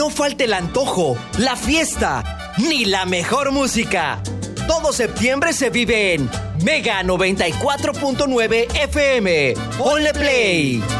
No falta el antojo, la fiesta, ni la mejor música. Todo septiembre se vive en Mega 94.9 FM. Ponle play.